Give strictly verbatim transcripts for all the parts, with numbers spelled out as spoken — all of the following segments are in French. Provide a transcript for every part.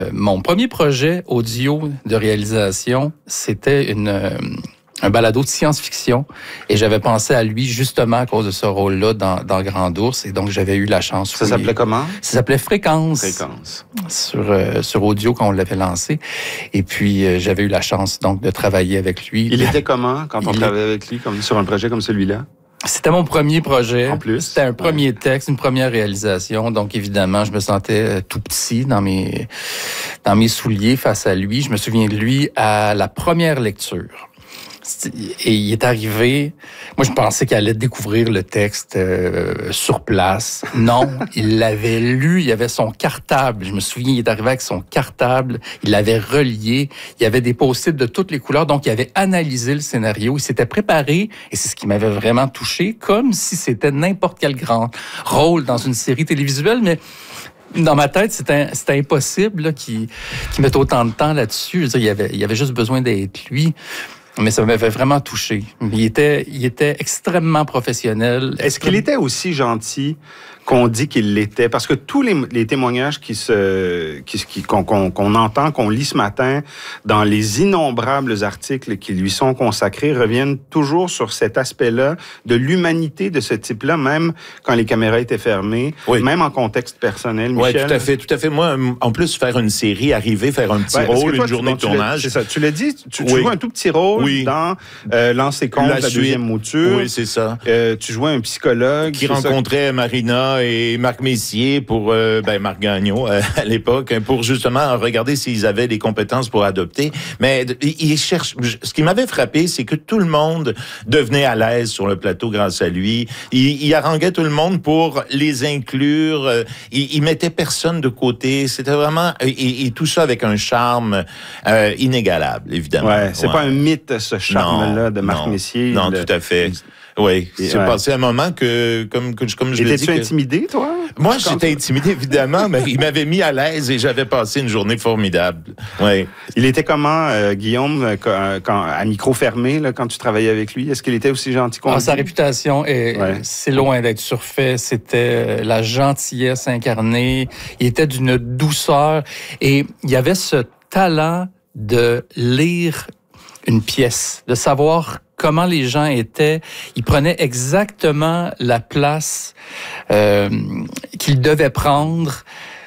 Mon premier projet audio de réalisation, c'était une, euh, un balado de science-fiction. Et j'avais pensé à lui justement à cause de ce rôle-là dans, dans Grand Ours. Et donc, j'avais eu la chance. Ça s'appelait comment? Ça s'appelait Fréquence. Fréquence. Sur, euh, sur audio quand on l'avait lancé. Et puis, euh, j'avais eu la chance donc de travailler avec lui. Il était comment quand on Il travaillait avec lui comme, sur un projet comme celui-là? C'était mon premier projet. En plus. C'était un premier ouais. texte, une première réalisation. Donc, évidemment, je me sentais tout petit dans mes, dans mes souliers face à lui. Je me souviens de lui à la première lecture. Et il est arrivé, moi je pensais qu'il allait découvrir le texte euh, sur place. Non, il l'avait lu, il avait son cartable. Je me souviens, il est arrivé avec son cartable, il l'avait relié, il y avait des post-it de toutes les couleurs, donc il avait analysé le scénario, il s'était préparé, et c'est ce qui m'avait vraiment touché, comme si c'était n'importe quel grand rôle dans une série télévisuelle, mais dans ma tête, c'était, c'était impossible là, qu'il, qu'il mette autant de temps là-dessus. Je veux dire, il y avait, il y avait juste besoin d'être lui. Mais ça m'avait vraiment touché. Il était, il était extrêmement professionnel. Est-ce qu'il était aussi gentil qu'on dit qu'il l'était? Parce que tous les, les témoignages qui se, qui, qui, qu'on, qu'on, qu'on entend, qu'on lit ce matin, dans les innombrables articles qui lui sont consacrés, reviennent toujours sur cet aspect-là de l'humanité de ce type-là, même quand les caméras étaient fermées, oui. même en contexte personnel. Oui, tout à fait, tout à fait. Moi, en plus, faire une série, arriver, faire un petit ouais, rôle, toi, une journée tu, de tournage. C'est ça. Tu l'as dit, tu, tu oui. joues un tout petit rôle oui. dans euh, Lancer compte, la, la deuxième mouture. Oui, c'est ça. Euh, tu jouais un psychologue. Qui rencontrait ça. Marina et Marc Messier pour, euh, ben, Marc Gagnon euh, à l'époque, pour justement regarder s'ils avaient les compétences pour adopter. Mais ils cherchent. Ce qui m'avait frappé, c'est que tout le monde devenait à l'aise sur le plateau grâce à lui. Il, il haranguait tout le monde pour les inclure. Il, il mettait personne de côté. C'était vraiment et, et tout ça avec un charme euh, inégalable, évidemment. Ouais, c'est ouais. pas un mythe ce charme-là non, de Marc non, Messier. Non, le... tout à fait. Oui, c'est ouais. passé un moment que, comme, que, comme je l'ai dit... Étais-tu intimidé, toi? Moi, j'étais intimidé, évidemment, mais il m'avait mis à l'aise et j'avais passé une journée formidable. Oui. Il était comment, euh, Guillaume, quand, quand, à micro fermé, là, quand tu travaillais avec lui? Est-ce qu'il était aussi gentil qu'on ah, dit? Sa réputation, est, ouais. c'est loin d'être surfait. C'était la gentillesse incarnée. Il était d'une douceur et il y avait ce talent de lire une pièce, de savoir comment les gens étaient. Il prenait exactement la place euh, qu'il devait prendre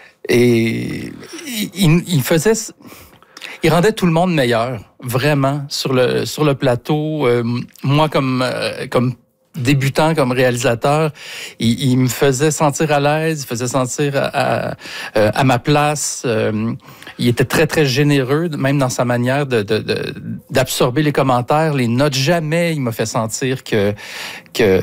et il, il faisait... Il rendait tout le monde meilleur, vraiment, sur le, sur le plateau. Euh, moi, comme, euh, comme débutant, comme réalisateur, il, il me faisait sentir à l'aise, il faisait sentir à, à, à ma place. Euh, il était très, très généreux, même dans sa manière de, de, de, d'absorber les commentaires, les notes. Jamais il m'a fait sentir que... que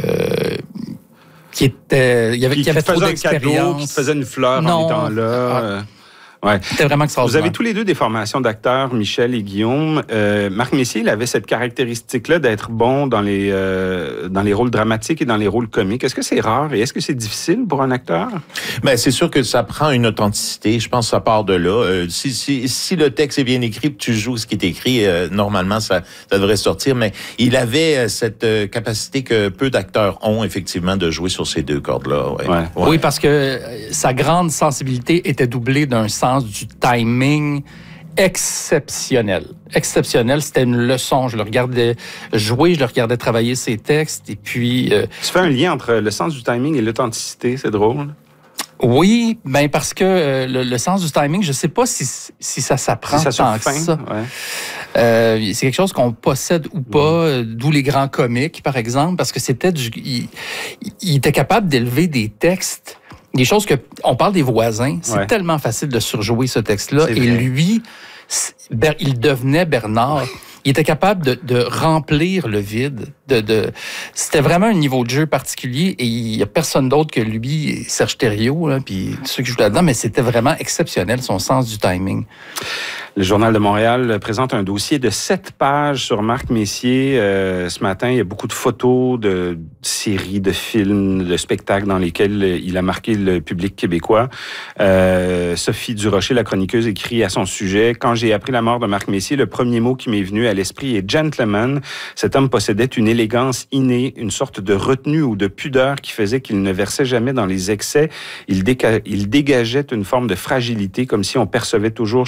qu'il était, il y avait, qu'il y avait trop d'expérience. Qui te faisait une fleur non. en étant là. Ah. Ouais. C'était vraiment extraordinaire. Vous avez tous les deux des formations d'acteurs, Michel et Guillaume. Euh, Marc Messier, il avait cette caractéristique-là d'être bon dans les, euh, dans les rôles dramatiques et dans les rôles comiques. Est-ce que c'est rare et est-ce que c'est difficile pour un acteur? Ben, c'est sûr que ça prend une authenticité. Je pense que ça part de là. Euh, si, si, si le texte est bien écrit, tu joues ce qui est écrit, euh, normalement, ça, ça devrait sortir. Mais il avait cette euh, capacité que peu d'acteurs ont, effectivement, de jouer sur ces deux cordes-là. Ouais. Ouais. Ouais. Oui, parce que sa grande sensibilité était doublée d'un sens du timing exceptionnel. Exceptionnel, c'était une leçon. Je le regardais jouer, je le regardais travailler ses textes, et puis... Euh, tu fais un lien entre le sens du timing et l'authenticité, c'est drôle. Oui, ben parce que euh, le, le sens du timing, je sais pas si, si ça s'apprend si ça tant que ça. Ouais. Euh, c'est quelque chose qu'on possède ou pas, ouais. D'où les grands comiques, par exemple, parce que c'était du... Il, il était capable d'élever des textes. Des choses que... On parle des voisins. C'est ouais. tellement facile de surjouer ce texte-là. Et lui, il devenait Bernard. Il était capable de, de remplir le vide. De, de... C'était vraiment un niveau de jeu particulier. Et il n'y a personne d'autre que lui, Serge Thériault, là, puis ceux qui jouent là-dedans. Mais c'était vraiment exceptionnel, son sens du timing. Le Journal de Montréal présente un dossier de sept pages sur Marc Messier. Euh, ce matin, il y a beaucoup de photos de séries, de films, de spectacles dans lesquels il a marqué le public québécois. Euh, Sophie Durocher, la chroniqueuse, écrit à son sujet « Quand j'ai appris la mort de Marc Messier, le premier mot qui m'est venu à l'esprit est gentleman. Cet homme possédait une élégance innée, une sorte de retenue ou de pudeur qui faisait qu'il ne versait jamais dans les excès. Il, déca- il dégageait une forme de fragilité, comme si on percevait toujours